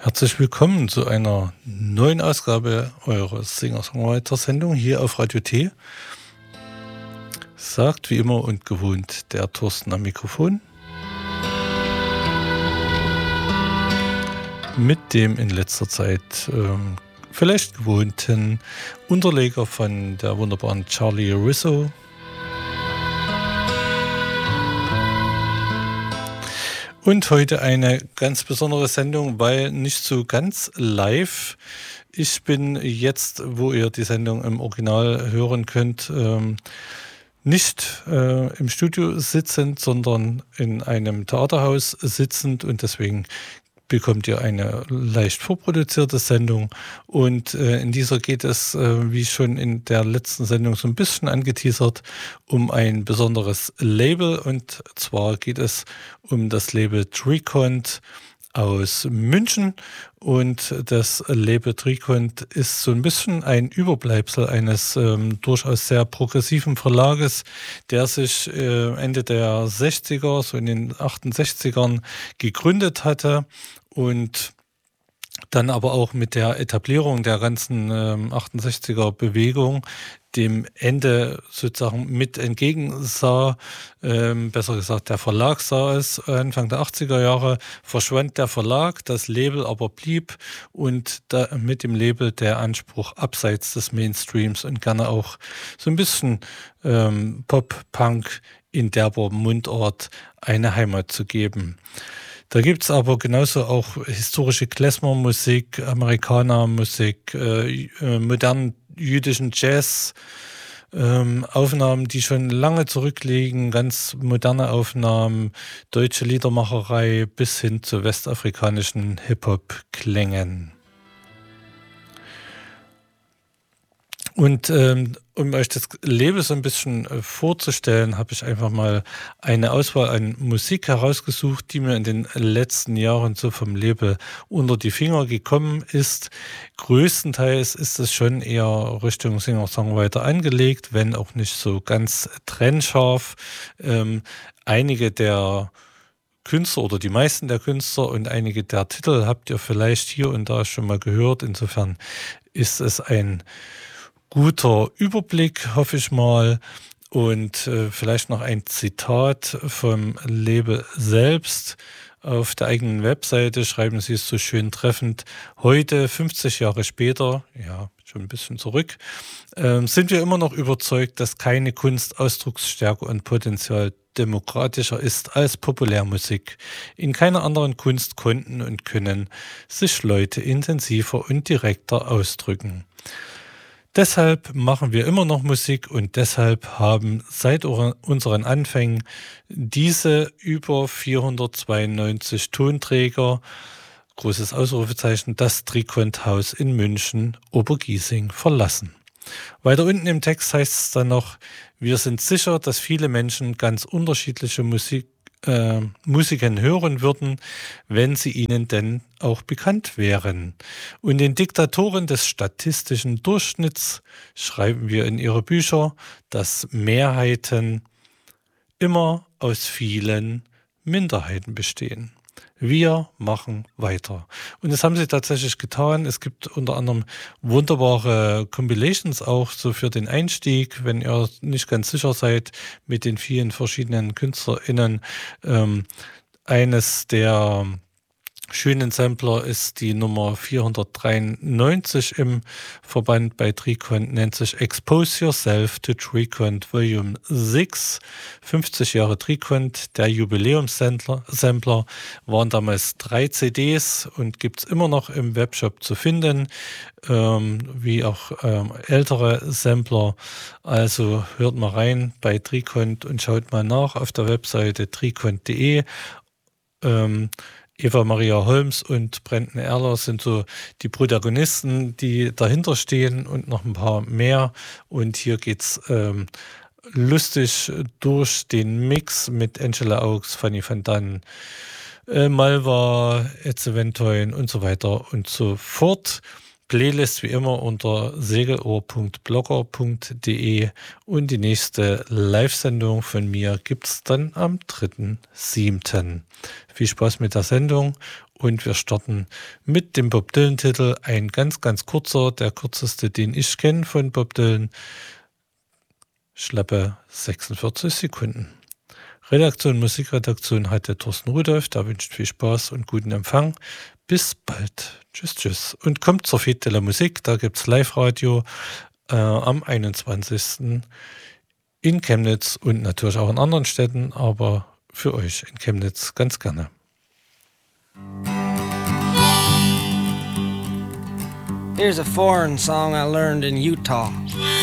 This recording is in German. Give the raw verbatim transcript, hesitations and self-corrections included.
Herzlich willkommen zu einer neuen Ausgabe eurer Singer-Songwriter-Sendung hier auf Radio T. Sagt wie immer und gewohnt der Thorsten am Mikrofon. Mit dem in letzter Zeit ähm, vielleicht gewohnten Unterleger von der wunderbaren Charlie Rizzo. Und heute eine ganz besondere Sendung, weil nicht so ganz live. Ich bin jetzt, wo ihr die Sendung im Original hören könnt, ähm, nicht äh, im Studio sitzend, sondern in einem Theaterhaus sitzend, und deswegen bekommt ihr eine leicht vorproduzierte Sendung. Und äh, in dieser geht es, äh, wie schon in der letzten Sendung so ein bisschen angeteasert, um ein besonderes Label. Und zwar geht es um das Label Tricont aus München. Und das Label Tricont ist so ein bisschen ein Überbleibsel eines ähm, durchaus sehr progressiven Verlages, der sich äh, Ende der sechziger, so in den achtundsechzigern gegründet hatte und dann aber auch mit der Etablierung der ganzen ähm, achtundsechziger Bewegung dem Ende sozusagen mit entgegensah, ähm, besser gesagt der Verlag sah es, Anfang der achtziger Jahre verschwand der Verlag, das Label aber blieb, und da mit dem Label der Anspruch, abseits des Mainstreams und gerne auch so ein bisschen ähm, Pop-Punk in derber Mundart eine Heimat zu geben. Da gibt es aber genauso auch historische Klezmer-Musik, Amerikaner-Musik, äh, äh, modernen jüdischen Jazz, ähm, Aufnahmen, die schon lange zurückliegen, ganz moderne Aufnahmen, deutsche Liedermacherei bis hin zu westafrikanischen Hip-Hop-Klängen. Und ähm, um euch das Label so ein bisschen äh, vorzustellen, habe ich einfach mal eine Auswahl an Musik herausgesucht, die mir in den letzten Jahren so vom Label unter die Finger gekommen ist. Größtenteils ist es schon eher Richtung Singer-Songwriter angelegt, wenn auch nicht so ganz trennscharf. Ähm, einige der Künstler oder die meisten der Künstler und einige der Titel habt ihr vielleicht hier und da schon mal gehört. Insofern ist es ein guter Überblick, hoffe ich mal. Und äh, vielleicht noch ein Zitat vom Label selbst. Auf der eigenen Webseite schreiben sie es so schön treffend: Heute, fünfzig Jahre später, ja, schon ein bisschen zurück, äh, sind wir immer noch überzeugt, dass keine Kunst Ausdrucksstärke und Potenzial demokratischer ist als Populärmusik. In keiner anderen Kunst konnten und können sich Leute intensiver und direkter ausdrücken. Deshalb machen wir immer noch Musik, und deshalb haben seit unseren Anfängen diese über vierhundertzweiundneunzig Tonträger, großes Ausrufezeichen, das Tricont-Haus in München, Obergiesing, verlassen. Weiter unten im Text heißt es dann noch: Wir sind sicher, dass viele Menschen ganz unterschiedliche Musik Äh, Musiken hören würden, wenn sie ihnen denn auch bekannt wären. Und den Diktatoren des statistischen Durchschnitts schreiben wir in ihre Bücher, dass Mehrheiten immer aus vielen Minderheiten bestehen. Wir machen weiter. Und das haben sie tatsächlich getan. Es gibt unter anderem wunderbare Compilations auch so für den Einstieg, wenn ihr nicht ganz sicher seid mit den vielen verschiedenen KünstlerInnen. Ähm, eines der schönen Sampler ist die Nummer vierhundertdreiundneunzig im Verband bei Tricont, nennt sich Expose Yourself to Tricont Volume sechs. fünfzig Jahre Tricont, der Jubiläumssampler, Sampler, waren damals drei C Ds und gibt es immer noch im Webshop zu finden, ähm, wie auch ähm, ältere Sampler. Also hört mal rein bei Tricont und schaut mal nach auf der Webseite tricont punkt de. Ähm, Eva Maria Holmes und Brendan Erler sind so die Protagonisten, die dahinter stehen, und noch ein paar mehr. Und hier geht's ähm, lustig durch den Mix mit Angela Augs, Fanny van Dann, äh, Malva, Etze Ventoin und so weiter und so fort. Playlist wie immer unter segelohr punkt blogger punkt de und die nächste Live-Sendung von mir gibt es dann am dritten siebten Viel Spaß mit der Sendung und wir starten mit dem Bob Dylan-Titel. Ein ganz, ganz kurzer, der kürzeste, den ich kenne von Bob Dylan. Schlappe sechsundvierzig Sekunden. Redaktion, Musikredaktion hatte Thorsten Rudolph. Da wünscht viel Spaß und guten Empfang. Bis bald. Tschüss, tschüss. Und kommt zur Fete de la Musik. Da gibt es Live-Radio äh, am einundzwanzigsten in Chemnitz und natürlich auch in anderen Städten, aber für euch in Chemnitz ganz gerne. Here's a foreign song I learned in Utah.